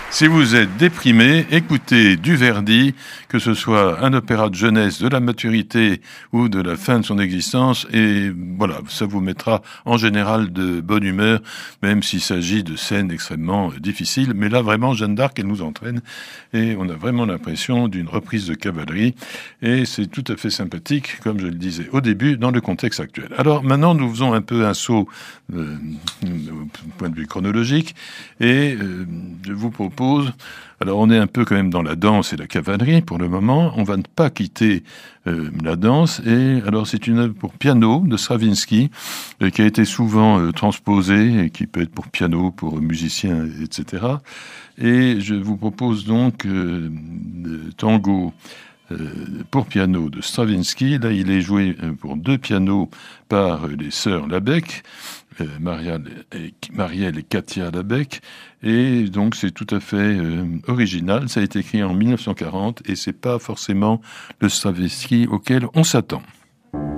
Si vous êtes déprimé, écoutez du Verdi, que ce soit un opéra de jeunesse, de la maturité ou de la fin de son existence, et voilà, ça vous mettra en général de bonne humeur, même s'il s'agit de scènes extrêmement difficiles. Mais là, vraiment, Jeanne d'Arc, elle nous entraîne, et on a vraiment l'impression d'une reprise de cavalerie, et c'est tout à fait sympathique, comme je le disais au début, dans le contexte actuel. Alors maintenant, nous faisons un peu un saut au point de vue chronologique, et je vous propose. Alors on est un peu quand même dans la danse et la cavalerie pour le moment. On va ne pas quitter la danse. Et alors c'est une œuvre pour piano de Stravinsky qui a été souvent transposée et qui peut être pour piano, pour musiciens, etc. Et je vous propose donc le tango pour piano de Stravinsky. Là, il est joué pour 2 pianos par les sœurs Labec, Marielle et Katia Labec, et donc c'est tout à fait original. Ça a été écrit en 1940 et c'est pas forcément le Stravinsky auquel on s'attend.